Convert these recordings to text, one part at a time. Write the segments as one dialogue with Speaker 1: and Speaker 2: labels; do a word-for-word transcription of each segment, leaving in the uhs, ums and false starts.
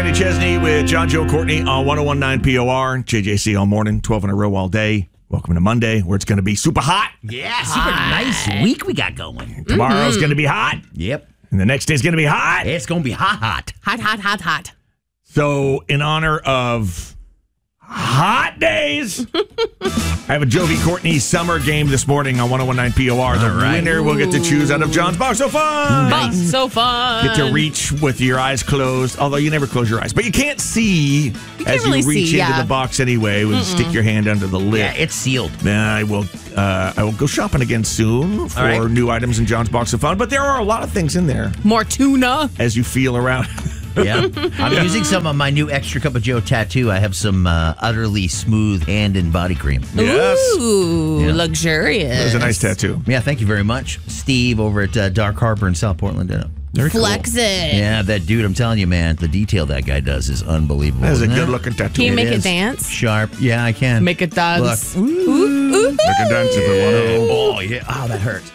Speaker 1: Kenny Chesney with John, Joe, Courtney on one oh one point nine P O R. J J C all morning, twelve in a row all day. Welcome to Monday, where it's going to be super hot.
Speaker 2: Yeah, super nice week we got going.
Speaker 1: Tomorrow's mm-hmm. going to be hot.
Speaker 2: Yep.
Speaker 1: And the next day's going to be hot.
Speaker 2: It's going to be hot, hot.
Speaker 3: Hot, hot, hot, hot.
Speaker 1: So, in honor of hot days, I have a Joe v. Courtney summer game this morning on one oh one point nine P O R. The right. winner will get to choose out of John's Box So Fun.
Speaker 3: Box So Fun.
Speaker 1: Get to reach with your eyes closed, although you never close your eyes. But you can't see
Speaker 3: you can't
Speaker 1: as
Speaker 3: really
Speaker 1: you reach
Speaker 3: see,
Speaker 1: into
Speaker 3: yeah.
Speaker 1: the box anyway. When you stick your hand under the lid.
Speaker 2: Yeah, it's sealed.
Speaker 1: Then I will uh, I will go shopping again soon for
Speaker 2: right.
Speaker 1: new items in John's Box of Fun. But there are a lot of things in there.
Speaker 3: More tuna.
Speaker 1: As you feel around.
Speaker 2: Yeah. I'm using some of my new Extra Cup of Joe tattoo. I have some uh, utterly smooth hand and body cream.
Speaker 1: Yes.
Speaker 3: Ooh, yeah. Luxurious.
Speaker 1: That was a nice tattoo.
Speaker 2: Yeah, thank you very much. Steve over at uh, Dark Harbor in South Portland did it.
Speaker 1: Very
Speaker 3: Flex
Speaker 1: cool.
Speaker 3: it.
Speaker 2: Yeah, that dude, I'm telling you, man, the detail that guy does is unbelievable.
Speaker 1: That is a
Speaker 2: good
Speaker 1: looking tattoo.
Speaker 3: Can you make
Speaker 2: it,
Speaker 3: it dance?
Speaker 2: Sharp. Yeah, I can.
Speaker 3: Make it dance.
Speaker 2: Look.
Speaker 3: Ooh, ooh, ooh.
Speaker 1: Make it dance if you want
Speaker 2: Oh, yeah. Oh, that hurts.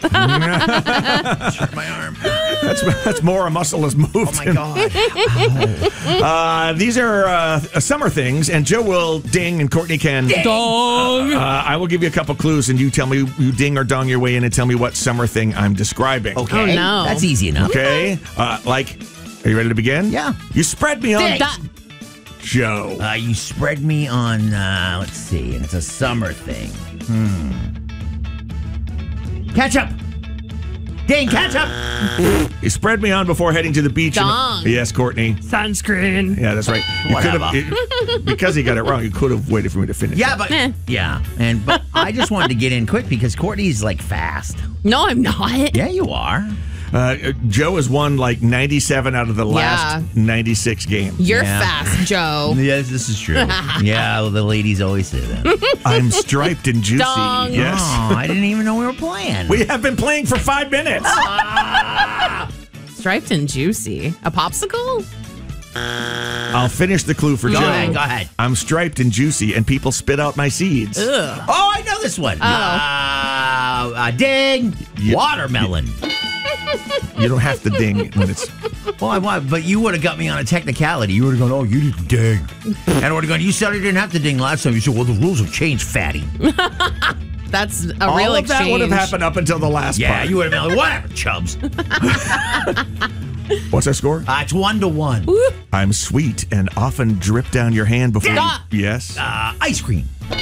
Speaker 2: Hurt my arm.
Speaker 1: That's that's more a muscle has moved.
Speaker 2: Oh, my God.
Speaker 1: uh, these are uh, summer things, and Joe will ding, and Courtney can
Speaker 3: dong.
Speaker 1: Uh, I will give you a couple clues, and you tell me, you ding or dong your way in and tell me what summer thing I'm describing.
Speaker 2: Okay.
Speaker 3: Oh, no.
Speaker 2: That's easy enough.
Speaker 1: Okay? Uh, like, are you ready to begin?
Speaker 2: Yeah.
Speaker 1: You spread me on...
Speaker 3: Da-
Speaker 1: Joe.
Speaker 2: Uh, you spread me on, uh, let's see, and it's a summer thing. Hmm. Ketchup. Dang, ketchup.
Speaker 1: You spread me on before heading to the beach.
Speaker 3: Dong.
Speaker 1: And, yes, Courtney.
Speaker 3: Sunscreen.
Speaker 1: Yeah, that's right. You could have,
Speaker 2: Whatever.
Speaker 1: it, because he got it wrong, you could have waited for me to finish.
Speaker 2: Yeah, but
Speaker 3: Eh.
Speaker 2: yeah, and but I just wanted to get in quick because Courtney's like fast.
Speaker 3: No, I'm not.
Speaker 2: Yeah, you are.
Speaker 1: Uh, Joe has won like ninety-seven out of the last
Speaker 3: Yeah.
Speaker 1: ninety-six games.
Speaker 3: You're
Speaker 2: Yeah.
Speaker 3: fast, Joe.
Speaker 2: Yes, this is true. Yeah, well, the ladies always say that.
Speaker 1: I'm striped and juicy.
Speaker 3: Dong.
Speaker 1: Yes.
Speaker 2: Oh, I didn't even know we were playing.
Speaker 1: We have been playing for five minutes.
Speaker 3: Striped and juicy. A popsicle?
Speaker 1: I'll finish the clue for
Speaker 2: Go
Speaker 1: Joe.
Speaker 2: ahead, go ahead.
Speaker 1: I'm striped and juicy, and people spit out my seeds.
Speaker 3: Ugh.
Speaker 2: Oh, I know this one.
Speaker 3: Oh.
Speaker 2: Uh, uh, ding.
Speaker 1: Yeah.
Speaker 2: Watermelon.
Speaker 1: You don't have to ding when it's...
Speaker 2: Well, I want, but you would have got me on a technicality. You would have gone, oh, you didn't ding. And I would have gone, you said I didn't have to ding last time. You said, well, the rules have changed, fatty.
Speaker 3: That's a
Speaker 1: All
Speaker 3: real
Speaker 1: of
Speaker 3: exchange.
Speaker 1: that would have happened up until the last
Speaker 2: Yeah,
Speaker 1: part.
Speaker 2: you would have been like, whatever, chubs.
Speaker 1: What's our score?
Speaker 2: Uh, it's one to one.
Speaker 1: I'm sweet and often drip down your hand before...
Speaker 3: Stop.
Speaker 1: Yes.
Speaker 2: Uh, ice cream.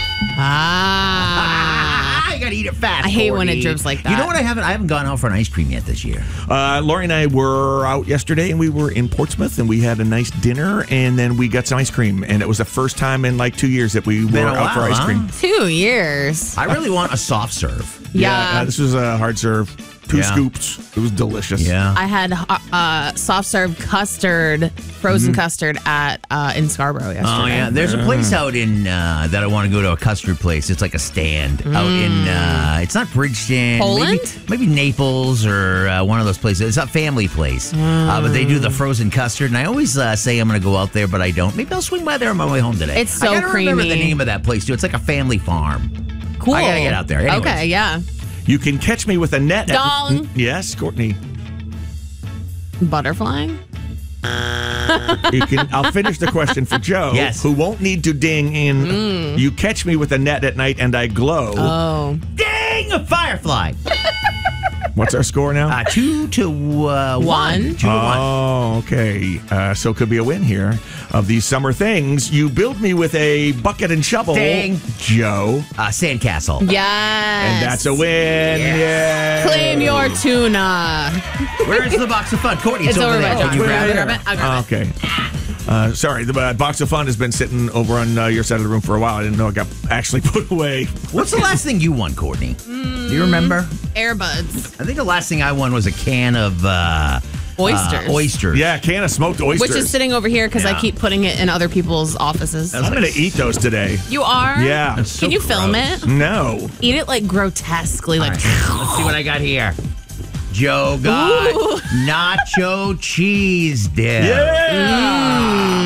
Speaker 3: Ah.
Speaker 2: I gotta eat it fast.
Speaker 3: I hate when
Speaker 2: Cordy.
Speaker 3: it drips like that.
Speaker 2: You know what? I haven't. I haven't gone out for an ice cream yet this year.
Speaker 1: Uh, Lori and I were out yesterday, and we were in Portsmouth, and we had a nice dinner, and then we got some ice cream, and it was the first time in like two years that we
Speaker 2: Been
Speaker 1: were
Speaker 2: a
Speaker 1: out for
Speaker 2: while,
Speaker 1: ice
Speaker 2: huh?
Speaker 1: cream.
Speaker 3: Two years.
Speaker 2: I really want a soft serve.
Speaker 3: Yeah.
Speaker 1: uh, this was a hard serve. Two
Speaker 2: Yeah.
Speaker 1: scoops. It was delicious.
Speaker 2: Yeah.
Speaker 3: I had uh, uh, soft serve custard, frozen
Speaker 1: Mm-hmm.
Speaker 3: custard at uh, in Scarborough yesterday.
Speaker 2: Oh yeah, there's a place out in uh, that I want to go to, a custard place. It's like a stand out in. Uh, it's not Bridgeton,
Speaker 3: Poland?
Speaker 2: maybe, maybe Naples or uh, one of those places. It's a family place, uh, but they do the frozen custard, and I always uh, say I'm going to go out there, but I don't. Maybe I'll swing by there on my way home today.
Speaker 3: It's so
Speaker 2: I gotta remember the
Speaker 3: creamy.
Speaker 2: name of that place too. It's like a family farm.
Speaker 3: Cool.
Speaker 2: I gotta get out there. Anyways.
Speaker 3: Okay, yeah.
Speaker 1: You can catch me with a net. at-
Speaker 3: Dong.
Speaker 1: Yes, Courtney.
Speaker 3: Butterflying?
Speaker 1: You can. I'll finish the question for Joe,
Speaker 2: Yes.
Speaker 1: who won't need to ding in. You catch me with a net at night and I glow.
Speaker 3: Oh.
Speaker 2: Dang, a firefly.
Speaker 1: What's our score now?
Speaker 2: Uh, two to uh, one.
Speaker 3: One.
Speaker 2: Two to one.
Speaker 1: Oh, okay. Uh, so it could be a win here. Of these summer things, you build me with a bucket and shovel,
Speaker 2: Dang.
Speaker 1: Joe,
Speaker 2: Uh, sandcastle.
Speaker 3: Yes.
Speaker 1: and that's a win. Yeah.
Speaker 3: Clean your tuna.
Speaker 2: Where's the box of fun? Courtney, it's,
Speaker 3: It's over
Speaker 2: there.
Speaker 3: by John.
Speaker 2: Can you
Speaker 3: Grab
Speaker 2: grab
Speaker 3: it,
Speaker 2: it?
Speaker 3: grab it. I'll grab it.
Speaker 1: Okay. Uh, sorry, the uh, box of fun has been sitting over on uh, your side of the room for a while. I didn't know it got actually put away.
Speaker 2: What's the last thing you won, Courtney? Do you remember?
Speaker 3: Airbuds.
Speaker 2: I think the last thing I won was a can of uh,
Speaker 3: Oysters.
Speaker 2: Uh, oysters.
Speaker 1: Yeah, a can of smoked oysters.
Speaker 3: Which is sitting over here because
Speaker 2: Yeah.
Speaker 3: I keep putting it in other people's offices.
Speaker 1: I'm going to eat those today.
Speaker 3: You are?
Speaker 1: Yeah.
Speaker 3: Can
Speaker 2: so
Speaker 3: you film
Speaker 2: gross.
Speaker 3: it?
Speaker 1: No.
Speaker 3: Eat it like grotesquely, like.
Speaker 2: Let's see what I got here. Joe got
Speaker 3: Ooh.
Speaker 2: nacho cheese dip.
Speaker 1: Yeah.
Speaker 2: Yeah,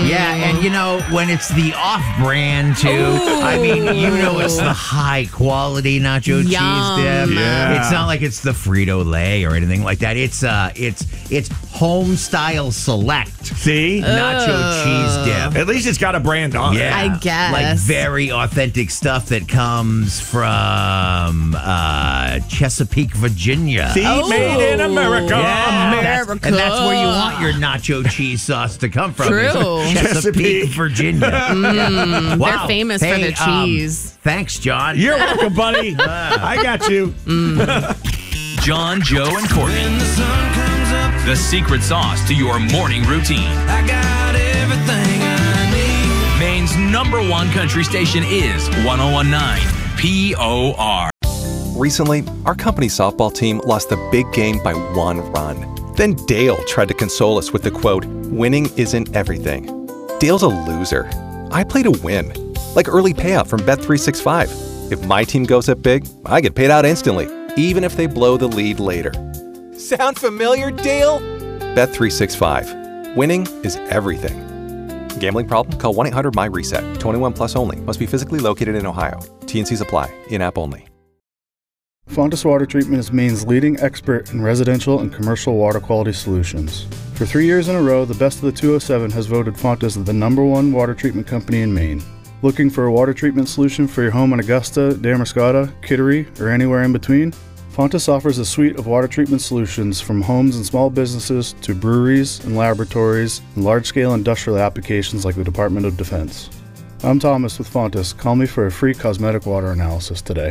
Speaker 2: And, you know, when it's the off-brand, too,
Speaker 3: Ooh.
Speaker 2: I mean, you know it's the high-quality nacho
Speaker 3: Yum.
Speaker 2: cheese dip.
Speaker 1: Yeah.
Speaker 2: It's not like it's the Frito-Lay or anything like that. It's uh, it's it's home-style select
Speaker 1: See?
Speaker 2: nacho cheese dip.
Speaker 1: At least it's got a brand on it.
Speaker 2: Yeah,
Speaker 3: I guess.
Speaker 2: like very authentic stuff that comes from uh, Chesapeake, Virginia.
Speaker 1: See?
Speaker 3: Oh.
Speaker 1: Made in America.
Speaker 2: Yeah, that's-
Speaker 3: America.
Speaker 2: and that's where you want your nacho cheese sauce to come from. is
Speaker 3: True.
Speaker 2: Chesapeake,
Speaker 1: Chesapeake.
Speaker 2: Virginia. Yeah.
Speaker 3: They're famous for the
Speaker 2: um,
Speaker 3: cheese.
Speaker 2: thanks, John.
Speaker 1: You're welcome, buddy. I got you.
Speaker 4: John, Joe, and Courtney.
Speaker 5: When the sun comes up,
Speaker 4: The secret sauce to your morning routine.
Speaker 5: I got everything I need.
Speaker 4: Maine's number one country station is one oh one nine P O R.
Speaker 6: Recently, our company softball team lost the big game by one run. Then Dale tried to console us with the quote, "Winning isn't everything." Dale's a loser. I play to win. Like early payout from Bet three sixty-five. If my team goes up big, I get paid out instantly, even if they blow the lead later. Sound familiar, Dale? Bet three sixty-five. Winning is everything. Gambling problem? Call one eight hundred M Y reset. twenty-one plus only. Must be physically located in Ohio. T and Cs apply. In-app only.
Speaker 7: Fontis Water Treatment is Maine's leading expert in residential and commercial water quality solutions. For three years in a row, the Best of the two oh seven has voted Fontis the number one water treatment company in Maine. Looking for a water treatment solution for your home in Augusta, Damariscotta, Kittery, or anywhere in between? Fontis offers a suite of water treatment solutions from homes and small businesses to breweries and laboratories and large-scale industrial applications like the Department of Defense. I'm Thomas with Fontis. Call me for a free cosmetic water analysis today.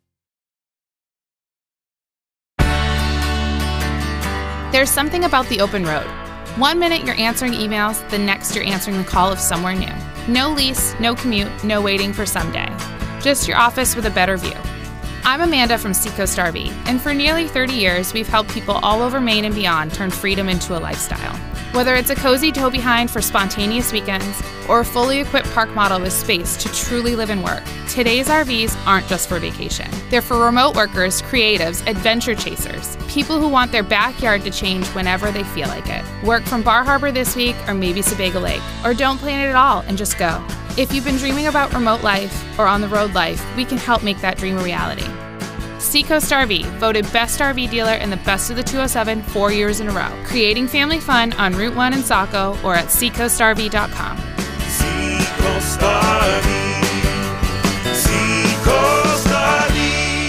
Speaker 8: There's something about the open road. One minute you're answering emails, the next you're answering the call of somewhere new. No lease, no commute, no waiting for someday. Just your office with a better view. I'm Amanda from Seacoast R V, and for nearly thirty years, we've helped people all over Maine and beyond turn freedom into a lifestyle. Whether it's a cozy tow behind for spontaneous weekends, or a fully equipped park model with space to truly live and work, today's R Vs aren't just for vacation. They're for remote workers, creatives, adventure chasers, people who want their backyard to change whenever they feel like it. Work from Bar Harbor this week or maybe Sebago Lake, or don't plan it at all and just go. If you've been dreaming about remote life or on-the-road life, we can help make that dream a reality. Seacoast R V, voted Best R V Dealer in the Best of the two oh seven four years in a row. Creating family fun on Route one in Saco or at seacoast r v dot com.
Speaker 5: Seacoast R V. Seacoast R V.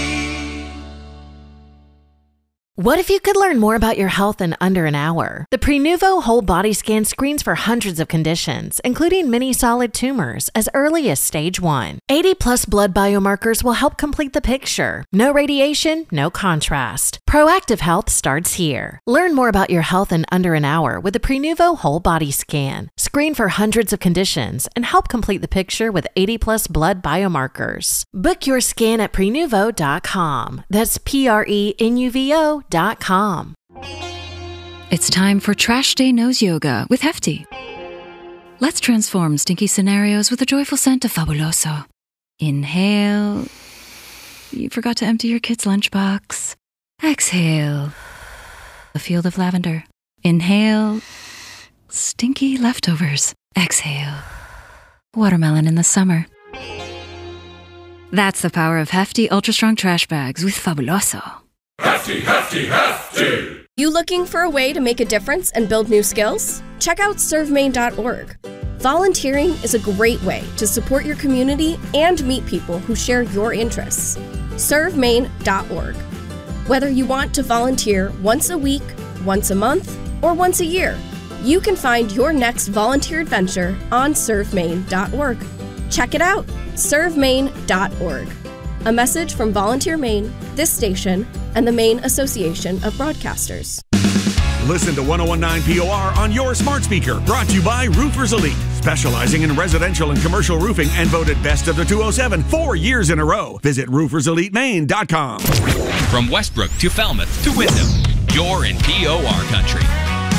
Speaker 9: What if you could learn more about your health in under an hour? The Prenuvo Whole Body Scan screens for hundreds of conditions, including many solid tumors, as early as stage one. eighty plus blood biomarkers will help complete the picture. No radiation, no contrast. Proactive health starts here. Learn more about your health in under an hour with the Prenuvo Whole Body Scan. Screen for hundreds of conditions and help complete the picture with eighty plus blood biomarkers. Book your scan at prenuvo dot com. That's P R E N U V O dot com.
Speaker 10: It's time for Trash Day Nose Yoga with Hefty. Let's transform stinky scenarios with the joyful scent of Fabuloso. Inhale. You forgot to empty your kid's lunchbox. Exhale. A field of lavender. Inhale. Stinky leftovers. Exhale. Watermelon in the summer. That's the power of Hefty Ultra Strong Trash Bags with Fabuloso.
Speaker 5: Hefty, hefty, hefty.
Speaker 11: You looking for a way to make a difference and build new skills? Check out serve maine dot org. Volunteering is a great way to support your community and meet people who share your interests. serve maine dot org. Whether you want to volunteer once a week, once a month, or once a year, you can find your next volunteer adventure on serve maine dot org. Check it out, serve maine dot org. A message from Volunteer Maine, this station, and the Maine Association of Broadcasters.
Speaker 1: Listen to one oh one nine P O R on your smart speaker. Brought to you by Roofers Elite, specializing in residential and commercial roofing and voted Best of the two oh seven four years in a row. Visit roofers elite maine dot com.
Speaker 4: From Westbrook to Falmouth to Windham, you're in P O R country.